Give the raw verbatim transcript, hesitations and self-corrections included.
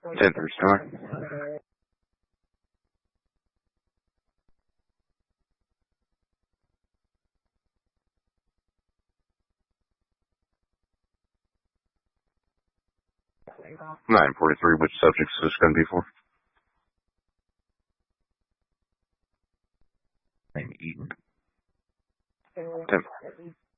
ten three star. nine forty-three, which subject is this going to be for? Name Eaton. ten.